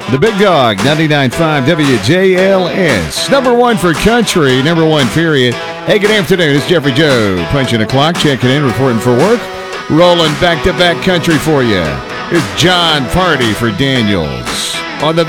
The Big Dog, 99.5 WJLS. Number one for country, number one period. Hey, good afternoon. It's Jeffrey Joe. Punching the clock, checking in, reporting for work. Rolling back-to-back country for you. It's John Party for Daniels on the